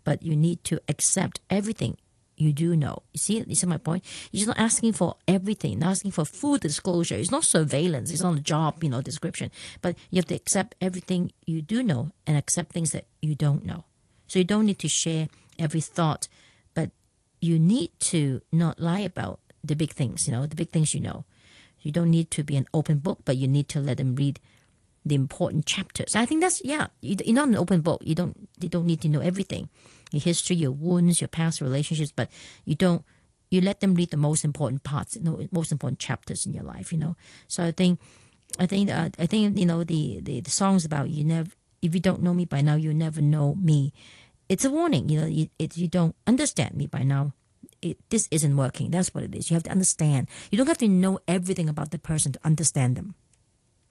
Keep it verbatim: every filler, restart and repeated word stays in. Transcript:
but you need to accept everything you do know. You see, you see my point? You're just not asking for everything, not asking for full disclosure. It's not surveillance. It's not a job, you know, description. But you have to accept everything you do know and accept things that you don't know. So you don't need to share every thought, but you need to not lie about the big things, you know, the big things you know. You don't need to be an open book, but you need to let them read the important chapters. I think that's, yeah, you're not an open book. You don't, you don't need to know everything. Your history, your wounds, your past relationships, but you don't, you let them read the most important parts, you know, most important chapters in your life, you know. So I think, I think, uh, I think, you know, the, the, the songs about you never, if you don't know me by now, you never know me. It's a warning, you know, you, it, you don't understand me by now. It, this isn't working. That's what it is. You have to understand. You don't have to know everything about the person to understand them.